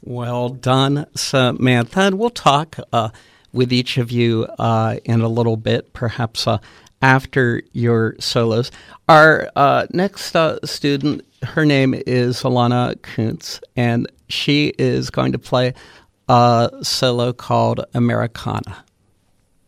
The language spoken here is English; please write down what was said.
Well done, Samantha. And we'll talk with each of you in a little bit, perhaps after your solos. Our next student, her name is Alana Kuntz, and she is going to play a solo called Americana.